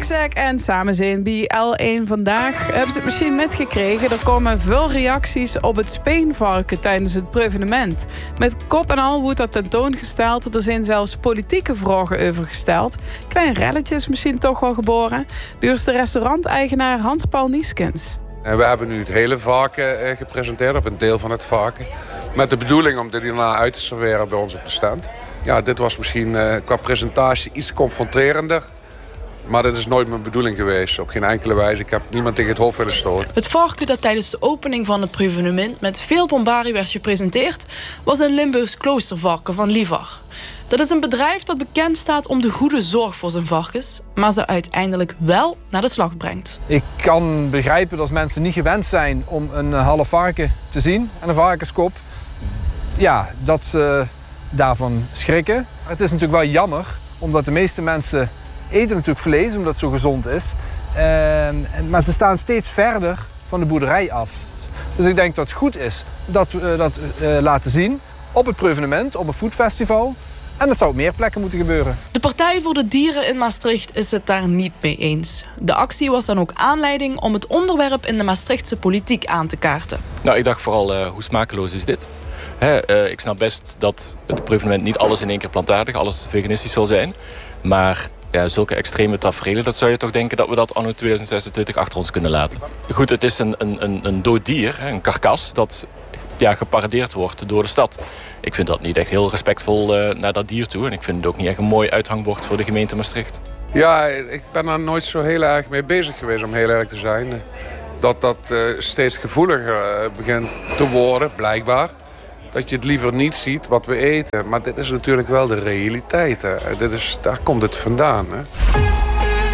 Zak en samen zijn bij L1 vandaag. Hebben ze het misschien metgekregen? Er komen veel reacties op het speenvarken tijdens het prevenement. Met kop en al wordt dat tentoongesteld. Er zijn zelfs politieke vragen over gesteld. Klein relletje is misschien toch wel geboren. Dus de restauranteigenaar Hans-Paul Nieskens. We hebben nu het hele varken gepresenteerd, of een deel van het varken. Met de bedoeling om dit hierna uit te serveren bij ons op de stand. Ja, dit was misschien qua presentatie iets confronterender. Maar dat is nooit mijn bedoeling geweest. Op geen enkele wijze. Ik heb niemand tegen het hoofd willen stoten. Het varken dat tijdens de opening van het prevenement met veel bombardie werd gepresenteerd, was een Limburgs kloostervarken van Livar. Dat is een bedrijf dat bekend staat om de goede zorg voor zijn varkens, maar ze uiteindelijk wel naar de slacht brengt. Ik kan begrijpen dat als mensen niet gewend zijn om een half varken te zien en een varkenskop, ja, dat ze daarvan schrikken. Het is natuurlijk wel jammer, omdat de meeste mensen eten natuurlijk vlees, omdat het zo gezond is. Maar ze staan steeds verder van de boerderij af. Dus ik denk dat het goed is dat we dat laten zien op het prevenement, op een foodfestival. En dat zou op meer plekken moeten gebeuren. De Partij voor de Dieren in Maastricht is het daar niet mee eens. De actie was dan ook aanleiding om het onderwerp in de Maastrichtse politiek aan te kaarten. Nou, ik dacht vooral, hoe smakeloos is dit? Ik snap best dat het prevenement niet alles in één keer plantaardig, alles veganistisch zal zijn. Maar ja, zulke extreme taferelen, dat zou je toch denken dat we dat anno 2026 achter ons kunnen laten. Goed, het is een dood dier, een karkas, dat geparadeerd wordt door de stad. Ik vind dat niet echt heel respectvol naar dat dier toe. En ik vind het ook niet echt een mooi uithangbord voor de gemeente Maastricht. Ja, ik ben daar nooit zo heel erg mee bezig geweest, om heel eerlijk te zijn. Dat steeds gevoeliger begint te worden, blijkbaar. Dat je het liever niet ziet wat we eten. Maar dit is natuurlijk wel de realiteit. Daar komt het vandaan. Hè.